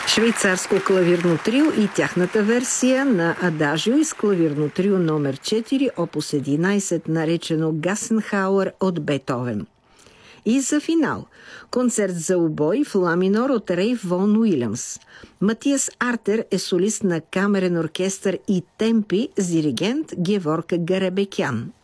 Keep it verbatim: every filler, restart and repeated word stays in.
Швейцарско клавирно трио и тяхната версия на Адажио из клавирно трио номер четири, опус единайсет, наречено Гасенхауер от Бетовен. И за финал – концерт за обой в ла минор от Рейв Вон Уилямс. Матиас Артер е солист на камерен оркестър и темпи с диригент Геворг Гаребекян.